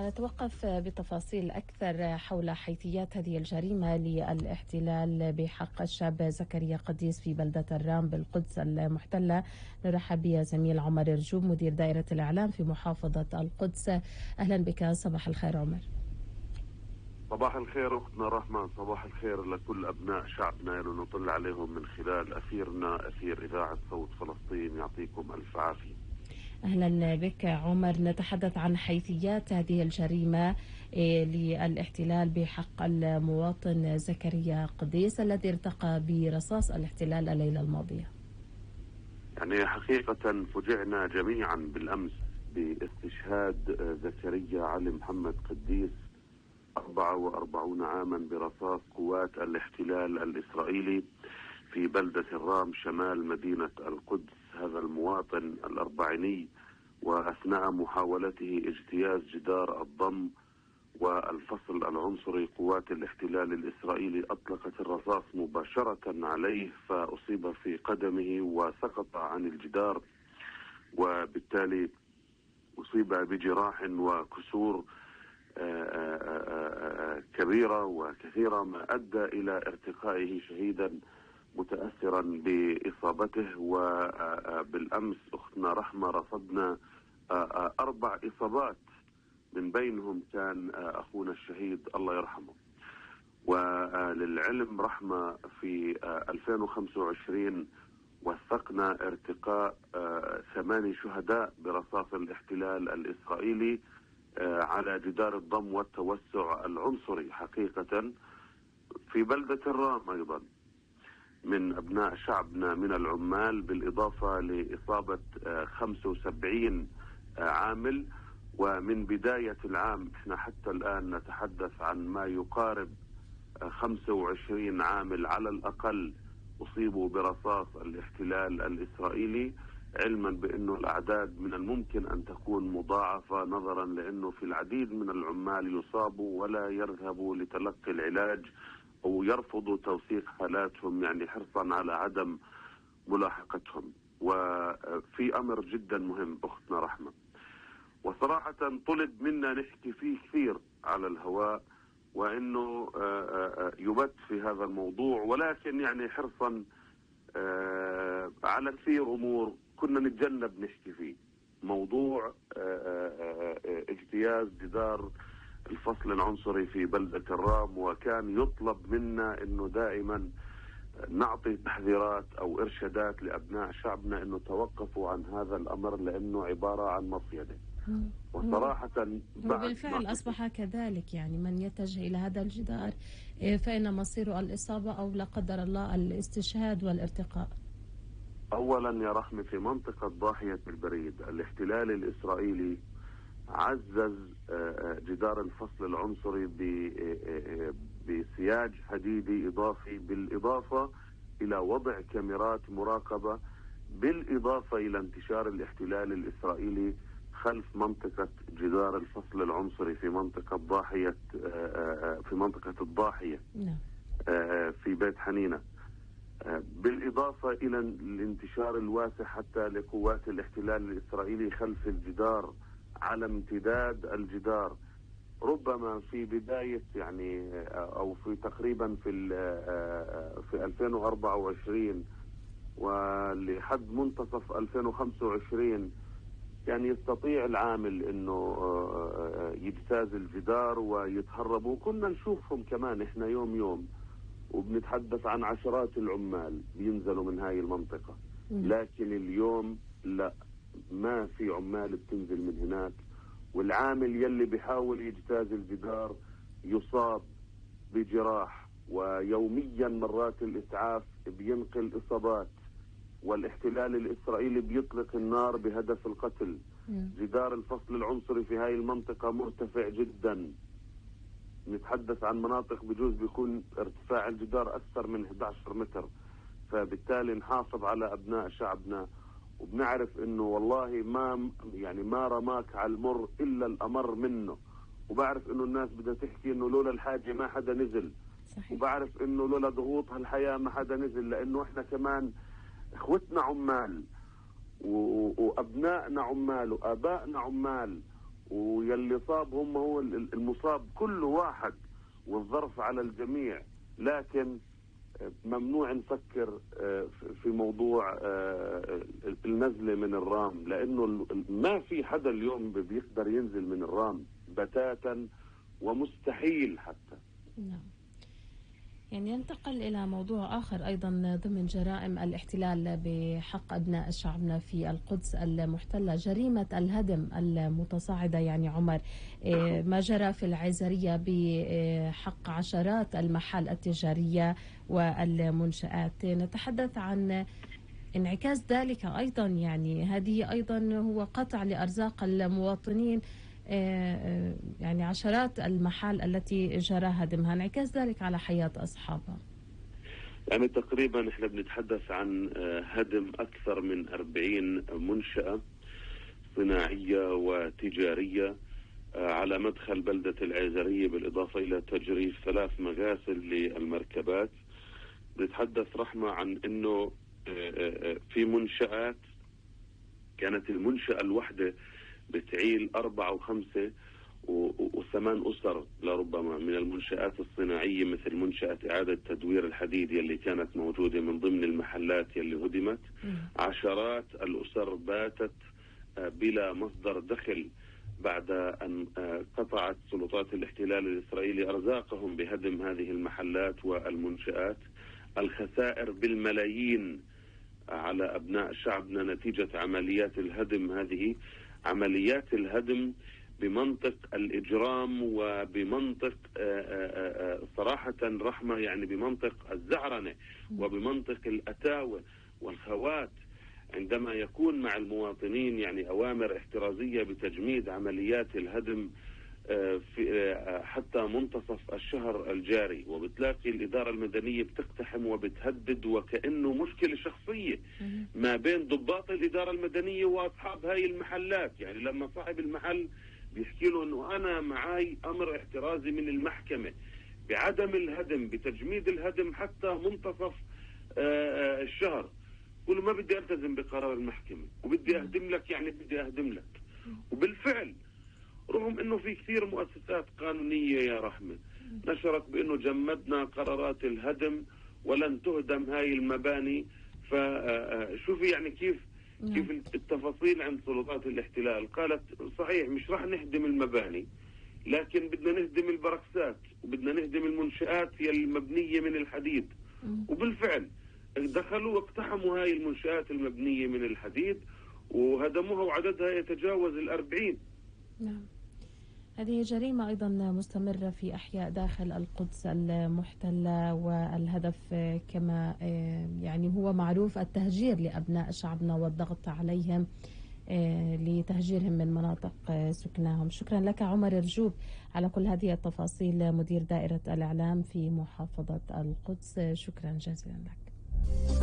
نتوقف بتفاصيل أكثر حول حيثيات هذه الجريمة للاحتلال بحق الشاب زكريا قديس في بلدة الرام بالقدس المحتلة. نرحب بزميل عمر رجوب مدير دائرة الإعلام في محافظة القدس. أهلا بك، صباح الخير عمر. صباح الخير أختنا رحمة، صباح الخير لكل أبناء شعبنا اللي نطل عليهم من خلال أثيرنا أثير إذاعة صوت فلسطين. يعطيكم ألف عافية. أهلا بك عمر. نتحدث عن حيثيات هذه الجريمة للاحتلال بحق المواطن زكريا قديس الذي ارتقى برصاص الاحتلال الليلة الماضية. يعني حقيقة فجعنا جميعا بالأمس باستشهاد زكريا علي محمد قديس 44 عاما برصاص قوات الاحتلال الإسرائيلي في بلدة الرام شمال مدينة القدس. هذا المواطن الأربعيني وأثناء محاولته اجتياز جدار الضم والفصل العنصري قوات الاحتلال الإسرائيلي أطلقت الرصاص مباشرة عليه، فأصيب في قدمه وسقط عن الجدار، وبالتالي أصيب بجراح وكسور كبيرة وكثيرة، ما أدى إلى ارتقائه شهيدا متأثرا بإصابته. وبالأمس أختنا رحمة رصدنا 4 إصابات، من بينهم كان أخونا الشهيد الله يرحمه. وللعلم رحمة في 2025 وثقنا ارتقاء 8 شهداء برصاص الاحتلال الإسرائيلي على جدار الضم والتوسع العنصري حقيقة في بلدة الرام أيضا من أبناء شعبنا من العمال، بالإضافة لإصابة 75 عامل. ومن بداية العام احنا حتى الآن نتحدث عن ما يقارب 25 عامل على الأقل أصيبوا برصاص الاحتلال الإسرائيلي، علما بأنه الأعداد من الممكن أن تكون مضاعفة نظرا لأنه في العديد من العمال يصابوا ولا يذهبوا لتلقي العلاج أو يرفضوا توثيق حالاتهم، يعني حرصا على عدم ملاحقتهم. وفي أمر جدا مهم أختنا رحمة، وصراحة طلب منا نحكي فيه كثير على الهواء وأنه يبت في هذا الموضوع، ولكن يعني حرصا على كثير أمور كنا نتجنب نحكي فيه. موضوع اجتياز جدار الفصل العنصري في بلدة الرام، وكان يطلب منا انه دائما نعطي تحذيرات او ارشادات لابناء شعبنا انه توقفوا عن هذا الامر لانه عبارة عن مصيدة. وصراحة وبالفعل اصبح كذلك، يعني من يتجه الى هذا الجدار فان مصيره الاصابة او لا قدر الله الاستشهاد والارتقاء. اولا يا رحمة، في منطقة ضاحية البريد الاحتلال الاسرائيلي عزز جدار الفصل العنصري بسياج حديدي إضافي، بالإضافة إلى وضع كاميرات مراقبة، بالإضافة إلى انتشار الاحتلال الإسرائيلي خلف منطقة جدار الفصل العنصري في منطقة ضاحية في منطقة الضاحية في بيت حنينة، بالإضافة إلى الانتشار الواسع حتى لقوات الاحتلال الإسرائيلي خلف الجدار على امتداد الجدار. ربما في بداية يعني أو في تقريبا في 2024 ولحد منتصف 2025 كان يستطيع العامل انه يجتاز الجدار ويتهربوا. كنا نشوفهم كمان احنا يوم وبنتحدث عن عشرات العمال بينزلوا من هاي المنطقة، لكن اليوم لا، ما في عمال بتنزل من هناك. والعامل يلي بيحاول يجتاز الجدار يصاب بجراح، ويوميا مرات الإسعاف بينقل إصابات، والاحتلال الإسرائيلي بيطلق النار بهدف القتل. جدار الفصل العنصري في هاي المنطقة مرتفع جدا، نتحدث عن مناطق بجوز بيكون ارتفاع الجدار أكثر من 11 متر. فبالتالي نحافظ على أبناء شعبنا، وبنعرف انه والله ما رماك على المر الا الامر منه. وبعرف انه الناس بدها تحكي انه لولا الحاجة ما حدا نزل. صحيح. وبعرف انه لولا ضغوط هالحياة ما حدا نزل، لانه احنا كمان اخوتنا عمال وابنائنا عمال وابائنا عمال ويلي صابهم هو المصاب كل واحد، والظرف على الجميع. لكن ممنوع نفكر في موضوع النزلة من الرام، لأنه ما في حدا اليوم بيقدر ينزل من الرام بتاتا، ومستحيل حتى. نعم. يعني ننتقل إلى موضوع آخر أيضا ضمن جرائم الاحتلال بحق أبناء شعبنا في القدس المحتلة، جريمة الهدم المتصاعدة. يعني عمر، ما جرى في العزرية بحق عشرات المحال التجارية والمنشآت. نتحدث عن انعكاس ذلك أيضا، يعني هذه أيضا هو قطع لأرزاق المواطنين. يعني عشرات المحال التي جرى هدمها، انعكاس ذلك على حياة أصحابها. يعني تقريبا احنا بنتحدث عن هدم أكثر من 40 منشأة صناعية وتجارية على مدخل بلدة العزرية، بالإضافة إلى تجريف 3 مغاسل للمركبات. بنتحدث رحمة عن أنه في منشآت كانت المنشأة الواحدة بتعيل 4 و5 و8 أسر لربما من المنشآت الصناعية، مثل منشأة إعادة تدوير الحديد يلي كانت موجودة من ضمن المحلات يلي هدمت. عشرات الأسر باتت بلا مصدر دخل بعد أن قطعت سلطات الاحتلال الإسرائيلي أرزاقهم بهدم هذه المحلات والمنشآت. الخسائر بالملايين على أبناء شعبنا نتيجة عمليات الهدم. هذه عمليات الهدم بمنطق الإجرام وبمنطق صراحة رحمة، يعني بمنطق الزعرنة وبمنطق الأتاوة والخوات. عندما يكون مع المواطنين يعني أوامر احترازية بتجميد عمليات الهدم في حتى منتصف الشهر الجاري، وبتلاقي الإدارة المدنية بتقتحم وبتهدد، وكأنه مشكلة شخصية ما بين ضباط الإدارة المدنية وأصحاب هاي المحلات. يعني لما صاحب المحل بيحكي له أنه أنا معاي أمر احترازي من المحكمة بعدم الهدم، بتجميد الهدم حتى منتصف الشهر، يقول ما بدي ألتزم بقرار المحكمة وبدي أهدم لك، يعني بدي أهدم لك. وبالفعل رغم انه في كثير مؤسسات قانونية يا رحمة نشرت بانه جمدنا قرارات الهدم ولن تهدم هاي المباني، فشوفي يعني كيف التفاصيل عند سلطات الاحتلال. قالت صحيح مش راح نهدم المباني، لكن بدنا نهدم البركسات وبدنا نهدم المنشآت هي المبنية من الحديد. وبالفعل دخلوا واقتحموا هاي المنشآت المبنية من الحديد وهدموها، وعددها يتجاوز 40. نعم. هذه جريمة أيضا مستمرة في أحياء داخل القدس المحتلة، والهدف كما يعني هو معروف التهجير لأبناء شعبنا والضغط عليهم لتهجيرهم من مناطق سكناهم. شكرا لك عمر رجوب على كل هذه التفاصيل، مدير دائرة الإعلام في محافظة القدس. شكرا جزيلا لك.